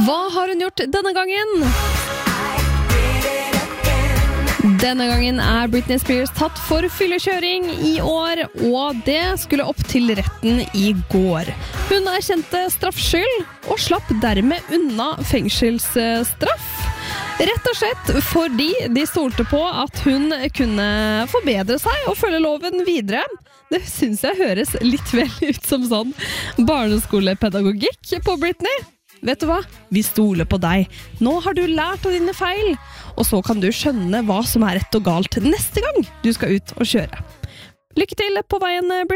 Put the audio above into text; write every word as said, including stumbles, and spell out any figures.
Hva har hun gjort denne gangen? Denne gangen er Britney Spears tatt for fyllekjøring i år, og det skulle opp til retten i går. Hun erkjente straffskyld og slapp dermed unna fengselsstraff. Rett og slett fordi de stolte på at hun kunne forbedre seg og følge loven videre. Det synes jeg høres litt vel ut som sånn barneskolepedagogikk på Britney. Vet du hva? Vi stoler på deg. Nå har du lært av dine feil, og så kan du skjønne hva som er rett og galt neste gang du skal ut og kjøre. Lykke til på veien, Britney.